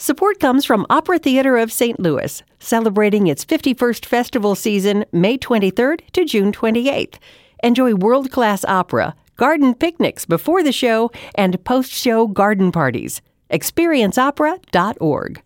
Support comes from Opera Theater of St. Louis, celebrating its 51st festival season May 23rd to June 28th. Enjoy world-class opera, garden picnics before the show, and post-show garden parties. ExperienceOpera.org.